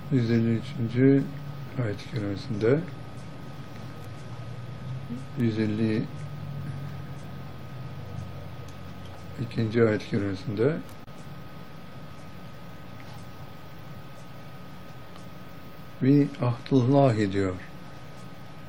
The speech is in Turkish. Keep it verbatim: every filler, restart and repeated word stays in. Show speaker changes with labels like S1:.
S1: yüz elli üçüncü ayet-i kerimesinde, yüz elli ikinci ayet-i kerimesinde ve ahdullahi diyor.